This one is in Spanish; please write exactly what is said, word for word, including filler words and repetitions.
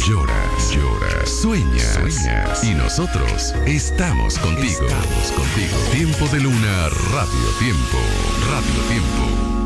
lloras, lloras, sueñas, sueñas. Y nosotros estamos contigo. Estamos contigo. Tiempo de Luna, Radio Tiempo. Radio Tiempo.